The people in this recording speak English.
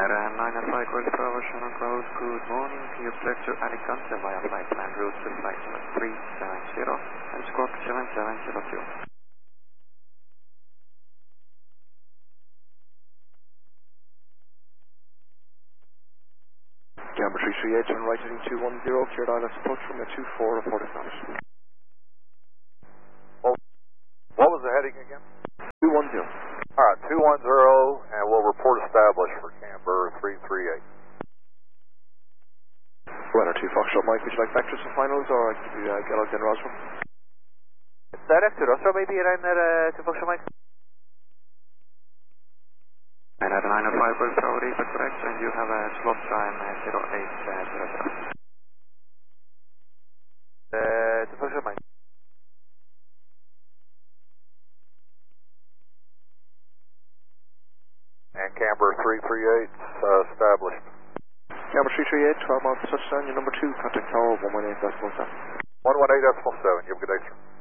905 Golf Bravo Channel Cloud, good morning. You flight to Alicante via flight plan route to flight number 370 and squawk 7702. Camber 338, turn right heading 210, cleared ILS approach from the 24, report established. Well, what was the heading again? 210. Alright, 210, and we'll report established for Camber 338. Runner 2 Foxtrot Mike, would you like vectors and finals, or I can give you Gallagher and Roswell? Direct to Roswell, maybe, around there, to function, Mike? 905 Golf Bravo Reaper, correct, and you have a slot time 0800. To function, Mike. And Camber 338 established. Camber 338, 12 miles to touchdown, your number 2, contact tower 118.7. 118.7, you have a good day, sir.